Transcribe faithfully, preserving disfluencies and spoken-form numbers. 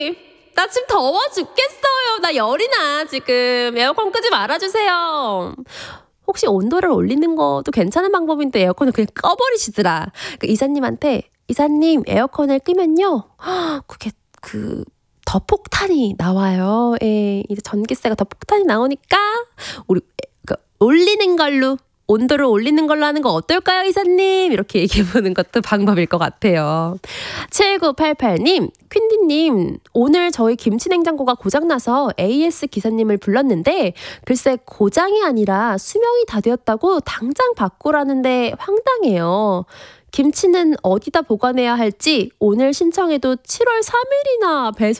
나 지금 더워 죽겠어요. 나 열이 나 지금. 에어컨 끄지 말아주세요. 혹시 온도를 올리는 것도 괜찮은 방법인데 에어컨을 그냥 꺼버리시더라. 그 이사님한테 이사님 에어컨을 끄면요. 그게 그 더 폭탄이 나와요. 예, 이제 전기세가 더 폭탄이 나오니까 우리 그 올리는 걸로 온도를 올리는 걸로 하는 거 어떨까요, 이사님? 이렇게 얘기해보는 것도 방법일 것 같아요. 칠구팔팔님, 퀸디님, 오늘 저희 김치냉장고가 고장나서 에이에스 기사님을 불렀는데 글쎄 고장이 아니라 수명이 다 되었다고 당장 바꾸라는데 황당해요. 김치는 어디다 보관해야 할지 오늘 신청해도 칠월 삼일이나 배송